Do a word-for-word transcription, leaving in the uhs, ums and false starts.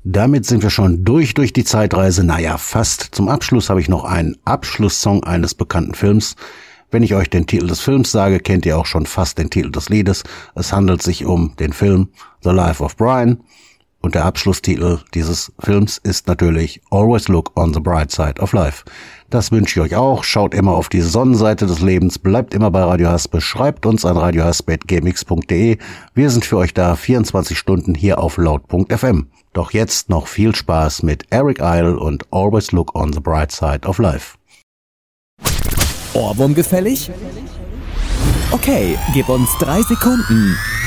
Damit sind wir schon durch durch die Zeitreise. Naja, fast. Zum Abschluss habe ich noch einen Abschlusssong eines bekannten Films. Wenn ich euch den Titel des Films sage, kennt ihr auch schon fast den Titel des Liedes. Es handelt sich um den Film The Life of Brian. Und der Abschlusstitel dieses Films ist natürlich Always Look on the Bright Side of Life. Das wünsche ich euch auch. Schaut immer auf die Sonnenseite des Lebens. Bleibt immer bei Radio Haspe. Schreibt uns an radio haspe at gmx punkt de. Wir sind für euch da vierundzwanzig Stunden hier auf laut punkt f m. Doch jetzt noch viel Spaß mit Eric Idle und Always Look on the Bright Side of Life. Ohrwurm gefällig? Okay, gib uns drei Sekunden.